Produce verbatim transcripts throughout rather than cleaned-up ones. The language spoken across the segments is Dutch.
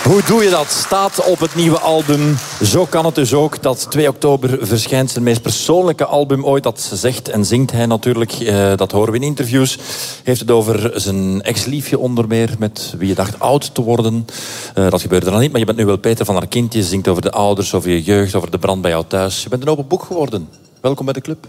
Hoe doe je dat? Staat op het nieuwe album. Zo kan het dus ook. Dat twee oktober verschijnt zijn meest persoonlijke album ooit. Dat zegt en zingt hij natuurlijk. Uh, dat horen we in interviews. Heeft het over zijn ex-liefje onder meer. Met wie je dacht oud te worden. Uh, dat gebeurde dan niet. Maar je bent nu wel Peter van haar Kind. Je zingt over de ouders, over je jeugd, over de brand bij jou thuis. Je bent een open boek geworden. Welkom bij de club.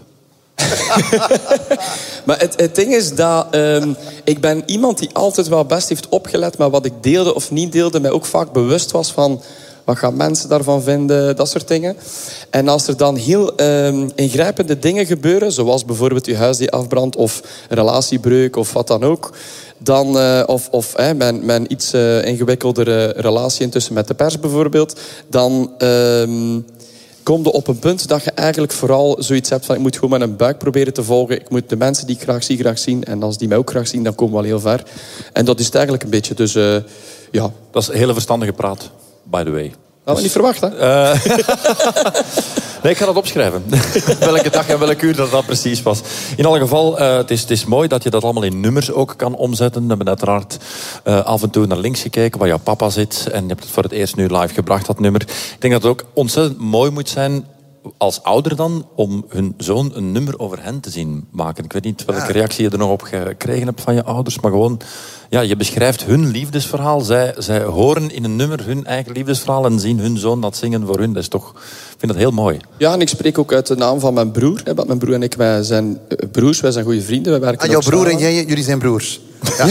Maar het, het ding is dat um, ik ben iemand die altijd wel best heeft opgelet met wat ik deelde of niet deelde, mij ook vaak bewust was van wat gaan mensen daarvan vinden, dat soort dingen. En als er dan heel um, ingrijpende dingen gebeuren, zoals bijvoorbeeld je huis die afbrandt of een relatiebreuk of wat dan ook, dan, uh, of, of eh, mijn, mijn iets uh, ingewikkeldere relatie intussen met de pers bijvoorbeeld, dan Um, kom je op een punt dat je eigenlijk vooral zoiets hebt van ik moet gewoon met een buik proberen te volgen. Ik moet de mensen die ik graag zie, graag zien. En als die mij ook graag zien, dan komen we al heel ver. En dat is het eigenlijk een beetje. Dus uh, ja. Dat is een hele verstandige praat, by the way. Dat had je niet verwacht, hè? Uh... Nee, ik ga dat opschrijven. Welke dag en welk uur dat, dat precies was. In alle geval, uh, het, is, het is mooi dat je dat allemaal in nummers ook kan omzetten. We hebben uiteraard uh, af en toe naar links gekeken waar jouw papa zit. En je hebt het voor het eerst nu live gebracht, dat nummer. Ik denk dat het ook ontzettend mooi moet zijn als ouder dan, om hun zoon een nummer over hen te zien maken. Ik weet niet welke reactie je er nog op gekregen hebt van je ouders, maar gewoon, ja, je beschrijft hun liefdesverhaal. Zij, zij horen in een nummer hun eigen liefdesverhaal en zien hun zoon dat zingen voor hun. Dat is toch, ik vind dat heel mooi. Ja, en ik spreek ook uit de naam van mijn broer. Hè, want mijn broer en ik, wij zijn broers, wij zijn goede vrienden. Wij werken ah, jouw broer samen. En jij, jullie zijn broers. Ja.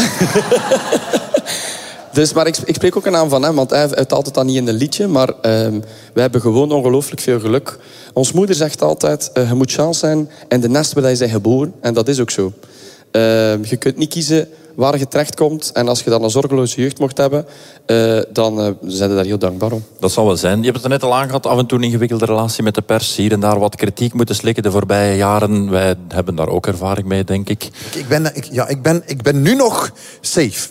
Dus, maar ik, ik spreek ook een naam van hem, want hij heeft altijd dan niet in een liedje. Maar uh, we hebben gewoon ongelooflijk veel geluk. Ons moeder zegt altijd, uh, je moet chance zijn en de nest waar je bent geboren. En dat is ook zo. Uh, je kunt niet kiezen waar je terechtkomt. En als je dan een zorgeloze jeugd mocht hebben, uh, dan uh, zijn we daar heel dankbaar om. Dat zal wel zijn. Je hebt het er net al aangehad, af en toe een ingewikkelde relatie met de pers. Hier en daar wat kritiek moeten slikken de voorbije jaren. Wij hebben daar ook ervaring mee, denk ik. Ik ben, ik, ja, ik ben, ik ben nu nog safe.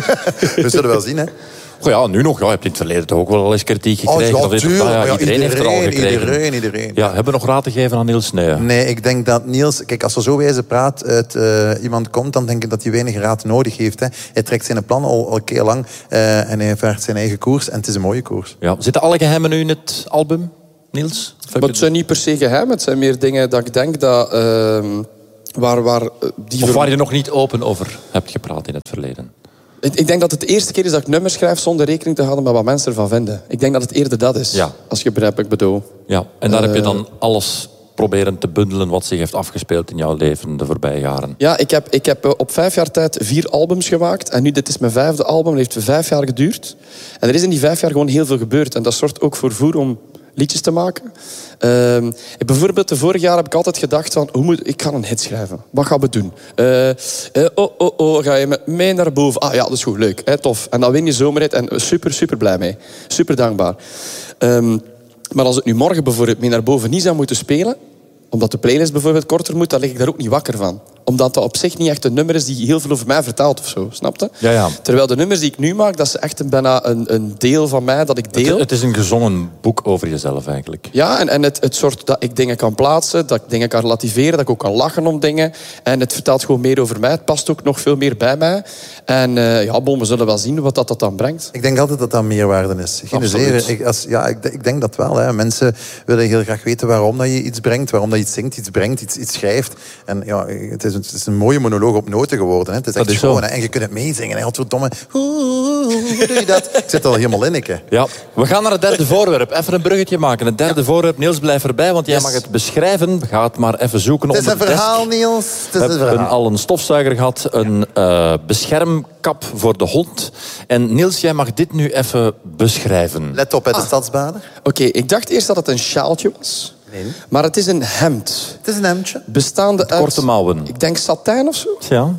We zullen wel zien, hè. Oh ja, nu nog. Ja, je hebt in het verleden toch ook wel eens kritiek gekregen. Oh, ja, dat tuurlijk. Toch, ja, ja, iedereen, iedereen heeft er al gekregen. Iedereen, iedereen. Ja, hebben we nog raad te geven aan Niels? Nee. Nee, ik denk dat Niels... Kijk, als er zo wijze praat uit uh, iemand komt, dan denk ik dat hij weinig raad nodig heeft. Hè. Hij trekt zijn plan al, al keer lang uh, en hij vaart zijn eigen koers. En het is een mooie koers. Ja. Zitten alle geheimen nu in het album, Niels? Maar het zijn niet per se geheim. Het zijn meer dingen dat ik denk dat... Uh, waar, waar, die of waar je nog niet open over hebt gepraat in het verleden? Ik denk dat het de eerste keer is dat ik nummers schrijf zonder rekening te houden met wat mensen ervan vinden. Ik denk dat het eerder dat is, ja. Als je begrijpt wat ik bedoel. Ja, en daar uh, heb je dan Uh, alles proberen te bundelen wat zich heeft afgespeeld in jouw leven de voorbije jaren. Ja, ik heb, ik heb op vijf jaar tijd vier albums gemaakt. En nu, dit is mijn vijfde album. Het heeft vijf jaar geduurd. En er is in die vijf jaar gewoon heel veel gebeurd. En dat zorgt ook voor voer om liedjes te maken. Uh, bijvoorbeeld, de vorig jaar heb ik altijd gedacht van, hoe moet, ik ga een hit schrijven. Wat gaan we doen? Uh, uh, oh, oh, oh, ga je met mij naar boven? Ah ja, dat is goed, leuk, hè, tof. En dan win je zomerhit en super, super blij mee. Super dankbaar. Um, maar als het nu morgen bijvoorbeeld mee naar boven niet zou moeten spelen, omdat de playlist bijvoorbeeld korter moet, dan lig ik daar ook niet wakker van. Omdat dat op zich niet echt een nummer is die heel veel over mij vertelt of zo, snap je? Ja, ja. Terwijl de nummers die ik nu maak, dat is echt een, bijna een, een deel van mij dat ik deel. Het, het is een gezongen boek over jezelf eigenlijk. Ja, en, en het, het soort dat ik dingen kan plaatsen, dat ik dingen kan relativeren, dat ik ook kan lachen om dingen. En het vertelt gewoon meer over mij. Het past ook nog veel meer bij mij. En uh, ja, bon, we zullen wel zien wat dat, dat dan brengt. Ik denk altijd dat dat meerwaarde is. Absoluut. Ik, als, ja, ik, ik denk dat wel. Hè. Mensen willen heel graag weten waarom dat je iets brengt, waarom dat je iets zingt, iets brengt, iets, iets schrijft. En ja, het is, het is een mooie monoloog op noten geworden. Hè. Het is echt is schoon. Hè. En je kunt het meezingen. Hè. Godverdomme. Hoe doe je dat? Ik zit al helemaal in. Ik, ja. We gaan naar het derde voorwerp. Even een bruggetje maken. Het derde ja. voorwerp. Niels, blijf erbij, want jij yes. mag het beschrijven. Ga het maar even zoeken. Het is een verhaal, Niels. Het is We een hebben verhaal. al een stofzuiger gehad. Een uh, beschermkap voor de hond. En Niels, jij mag dit nu even beschrijven. Let op, hè, de ah. stadsbader. Oké, okay, ik dacht eerst dat het een sjaaltje was. Nee. Maar het is een hemd. Het is een hemdje. Bestaande uit... Korte mouwen. Ik denk satijn of zo. Ja.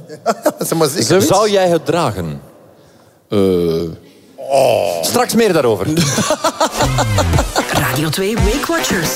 ja Zou jij het dragen? Uh... Oh. Straks meer daarover. Radio twee Wake Watchers.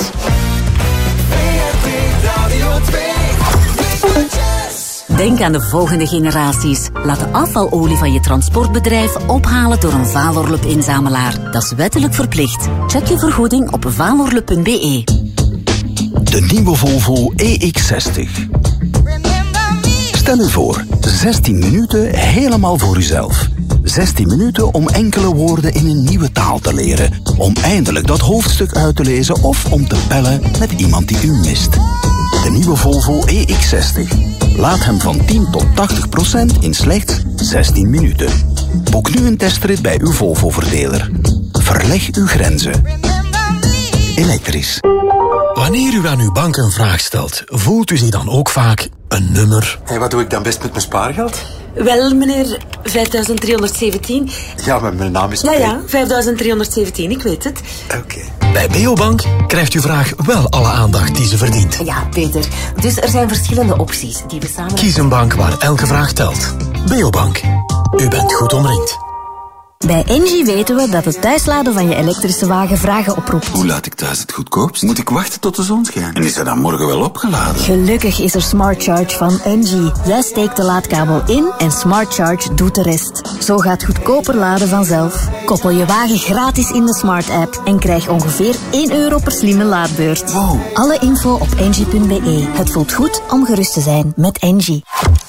Denk aan de volgende generaties. Laat de afvalolie van je transportbedrijf ophalen door een Valorlup-inzamelaar. Dat is wettelijk verplicht. Check je vergoeding op valorlup punt b e. De nieuwe Volvo E X zestig. Stel u voor, zestien minuten helemaal voor uzelf. zestien minuten om enkele woorden in een nieuwe taal te leren. Om eindelijk dat hoofdstuk uit te lezen of om te bellen met iemand die u mist. De nieuwe Volvo E X zestig. Laat hem van tien tot tachtig procent in slechts zestien minuten. Boek nu een testrit bij uw Volvo-verdeler. Verleg uw grenzen. Elektrisch. Wanneer u aan uw bank een vraag stelt, voelt u zich dan ook vaak een nummer? En wat doe ik dan best met mijn spaargeld? Wel, meneer, vijfduizend driehonderdzeventien. Ja, maar mijn naam is... Ja, ja, vijfduizend driehonderdzeventien, ik weet het. Oké. Okay. Bij Beobank krijgt uw vraag wel alle aandacht die ze verdient. Ja, Peter. Dus er zijn verschillende opties die we samen... Kies een bank waar elke vraag telt. Beobank. U bent goed omringd. Bij Engie weten we dat het thuisladen van je elektrische wagen vragen oproept. Hoe laat ik thuis het goedkoopst? Moet ik wachten tot de zon schijnt? En is hij dan morgen wel opgeladen? Gelukkig is er Smart Charge van Engie. Jij steekt de laadkabel in en Smart Charge doet de rest. Zo gaat goedkoper laden vanzelf. Koppel je wagen gratis in de Smart app en krijg ongeveer één euro per slimme laadbeurt. Wow. Alle info op engie punt be. Het voelt goed om gerust te zijn met Engie.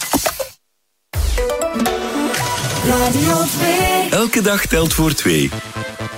Radio twee. Elke dag telt voor twee.